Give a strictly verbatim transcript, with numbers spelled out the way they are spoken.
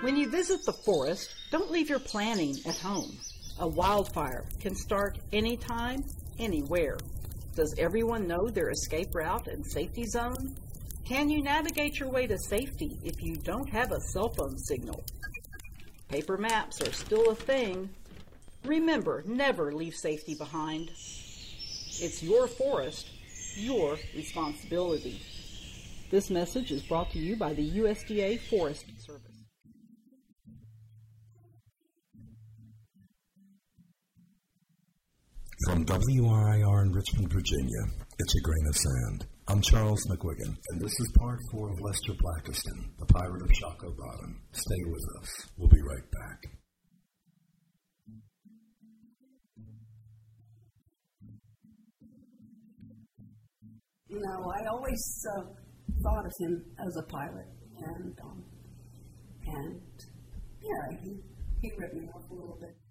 When you visit the forest, don't leave your planning at home. A wildfire can start anytime, anywhere. Does everyone know their escape route and safety zone? Can you navigate your way to safety if you don't have a cell phone signal? Paper maps are still a thing. Remember, never leave safety behind. It's your forest, your responsibility. This message is brought to you by the U S D A Forest Service. From W R I R in Richmond, Virginia, it's A Grain of Sand. I'm Charles McGuigan, and this is part four of Lester Blackiston, the Pirate of Shockoe Bottom. Stay with us. We'll be right back. You know, I always uh, thought of him as a pilot, and um, and yeah, he he ripped me off a little bit.